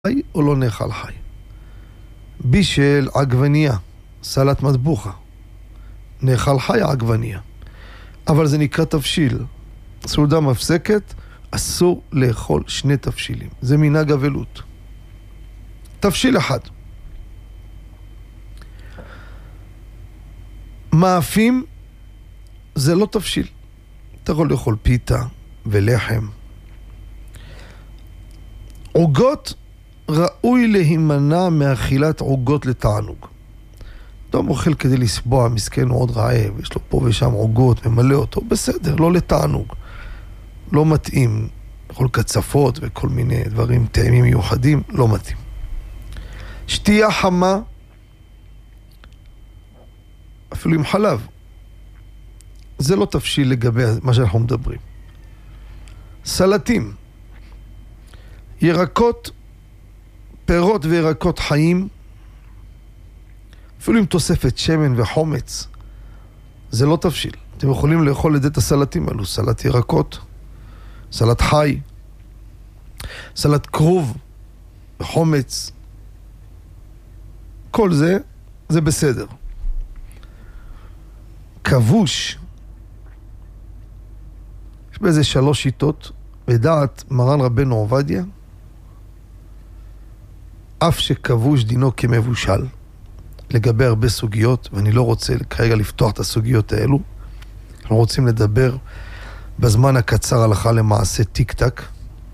חי או לא נאכל חי. בישל עגבנייה, סלט מטבוחה. נאכל חי עגבנייה. אבל זה נקרא תבשיל. סעודה מפסקת, אסור לאכול שני תבשילים. זה מנהג אבלות. תבשיל אחד. מאפים זה לא תבשיל. אתה יכול לאכול פיתה ולחם. עוגות ראוי להימנע מאכילת עוגות לתענוג. אדם אוכל כדי לסבוע, מסכן הוא עוד רעב, יש לו פה ושם עוגות, ממלא אותו, בסדר, לא לתענוג. לא מתאים, אוכל קצפות וכל מיני דברים טעימים מיוחדים, לא מתאים. שתייה חמה, אפילו עם חלב, זה לא תבשיל לגבי מה שאנחנו מדברים. סלטים, ירקות, פירות וירקות חיים, אפילו עם תוספת שמן וחומץ, זה לא תבשיל. אתם יכולים לאכול את הסלטים האלו, סלט ירקות, סלט חי, סלט כרוב וחומץ, כל זה, זה בסדר. כבוש, יש באיזה 3 שיטות, בדעת מרן רבנו עובדיה, אף שכבוש דינו כמבושל, לגבי הרבה סוגיות, ואני לא רוצה כרגע לפתוח את הסוגיות האלו, אנחנו רוצים לדבר בזמן הקצר הלכה למעשה טיק טק.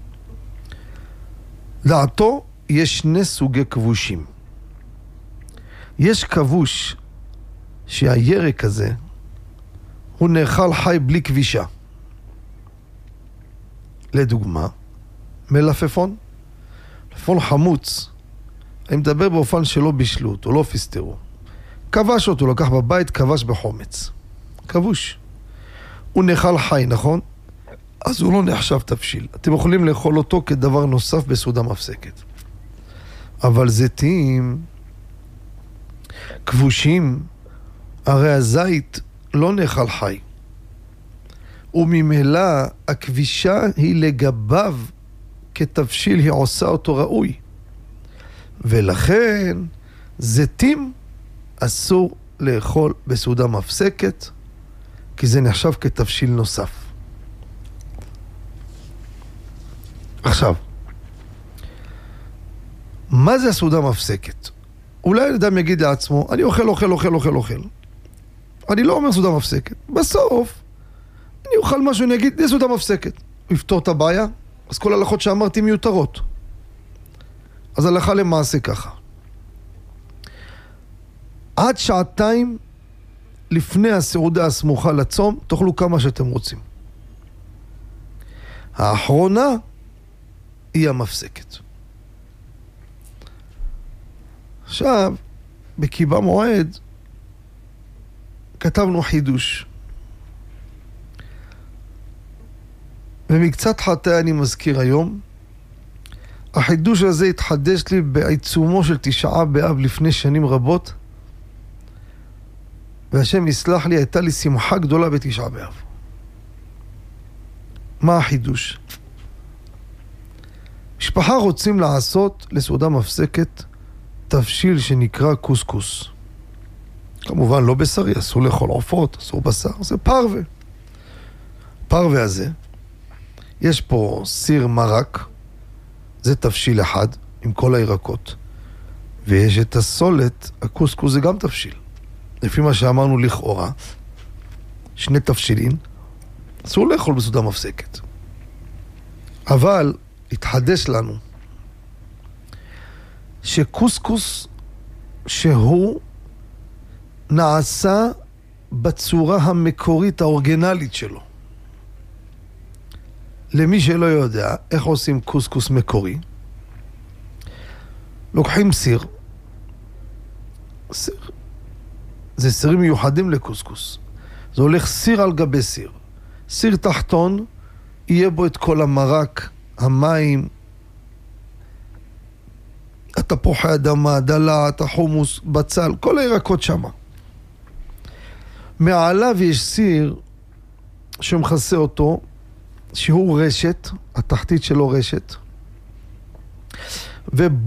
דעתו יש 2 סוגי כבושים. יש כבוש שהירק הזה הוא נאכל חי בלי כבישה. לדוגמה, מלפפון. מלפפון חמוץ. אני מדבר באופן שלא בישלו אותו, לא פסטרו. כבש אותו, לקח בבית, כבש בחומץ. כבוש. הוא נאכל חי, נכון? אז הוא לא נחשב תבשיל. אתם יכולים לאכול אותו כדבר נוסף בסעודה מפסקת. אבל זיתים, כבושים, הרי הזית לא נאכל חי. וממילא הכבישה היא לגביו כתבשיל, היא עושה אותו ראוי. ולכן זיתים אסור לאכול בסעודה מפסקת, כי זה נחשב כתבשיל נוסף. עכשיו, מה זה הסעודה מפסקת? אולי אדם יגיד לעצמו, אני אוכל. אני לא אומר סעודה מפסקת. בסוף, אני אוכל משהו, אני אגיד, זה סעודה מפסקת. הוא יפתור את הבעיה, אז כל ההלכות שאמרתי מיותרות. אז הלכה למעשה ככה. עד 2 לפני הסעודה הסמוכה לצום, תאכלו כמה שאתם רוצים. האחרונה היא המפסקת. עכשיו, בקיבה מועד, כתבנו חידוש. ומקצת חטא אני מזכיר היום, החידוש הזה התחדש לי בעיצומו של 9 באב לפני שנים רבות, והשם יסלח לי, הייתה לי שמחה גדולה ב9 באב. מה החידוש? משפחה רוצים לעשות לסעודה מפסקת תבשיל שנקרא קוסקוס. כמובן לא בשרי, אסור לאכול עופות, אסור בשר, זה פרווה. פרווה הזה, יש פה סיר מרק, זה תבשיל אחד עם כל הירקות. ויש את הסולת, הקוסקוס זה גם תבשיל. לפי מה שאמרנו לכאורה, 2 תבשילים, אסור לאכול בסעודה מפסקת. אבל התחדש לנו שקוסקוס שהוא נעשה בצורה המקורית האורגנלית שלו. למי שלא יודע איך עושים קוסקוס מקורי, לוקחים סיר, זה סירים מיוחדים לקוסקוס. זה הולך סיר על גבי סיר. סיר תחתון, יהיה בו את כל המרק, המים, התפוחי אדמה, דלעת, החומוס, בצל, כל הירקות שמה. מעליו יש סיר שמכסה אותו, שהוא רשת, התחתית שלו רשת, ו...